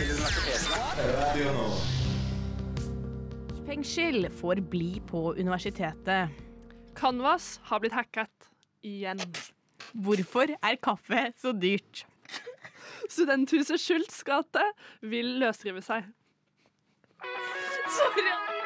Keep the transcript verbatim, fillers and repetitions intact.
til universitetene. Radio nå. Fengsel får bli på universitetet. Canvas har blitt hacket igjen. Hvorfor er kaffe så dyrt? Studenthuset Schultz gate vil løsrive seg. Sorry.